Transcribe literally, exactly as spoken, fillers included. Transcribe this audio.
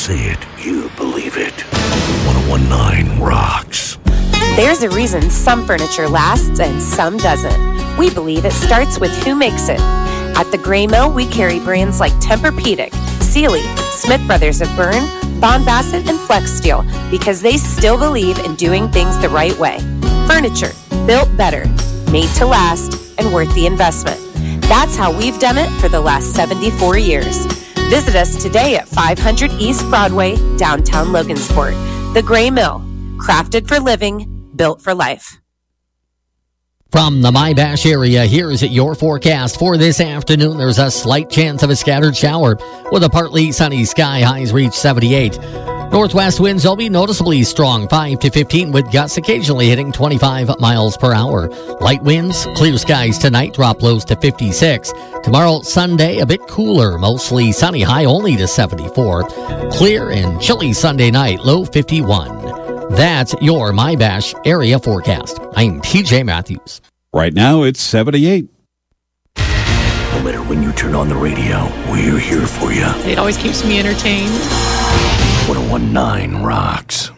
say it, you believe it. ten nineteen rocks. There's a reason some furniture lasts and some doesn't. We believe it starts with who makes it. At the Gray Mill, we carry brands like Tempur-Pedic, Sealy, Smith Brothers of Bern, Bond Bassett, and Flex Steel because they still believe in doing things the right way. Furniture built better, made to last, and worth the investment. That's how we've done it for the last seventy-four years. Visit us today at five hundred East Broadway, downtown Logansport. The Gray Mill, crafted for living, built for life. From the MyBash area, here's your forecast for this afternoon. There's a slight chance of a scattered shower with a partly sunny sky. Highs reach seventy-eight. Northwest winds will be noticeably strong, five to fifteen, with gusts occasionally hitting twenty-five miles per hour. Light winds, clear skies tonight, drop lows to fifty-six. Tomorrow, Sunday, a bit cooler, mostly sunny, high only to seventy-four. Clear and chilly Sunday night, low fifty-one. That's your MyBash area forecast. I'm T J Matthews. Right now, it's seventy-eight. No matter when you turn on the radio, we're here for you. It always keeps me entertained. ten nineteen rocks.